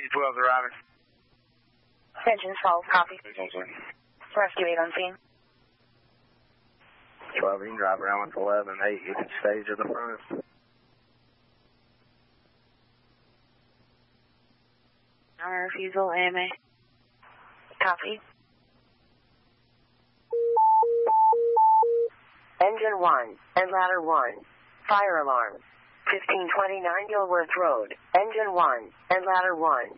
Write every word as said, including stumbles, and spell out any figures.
twelve arriving. Engine twelve, copy. Rescue eight on scene. twelve, you can drive around with eleven. eight, you can stage at the front. Non-refusal, A M A. Copy. Engine one and ladder one. Fire alarm. fifteen twenty-nine Gilworth Road. Engine one and ladder one.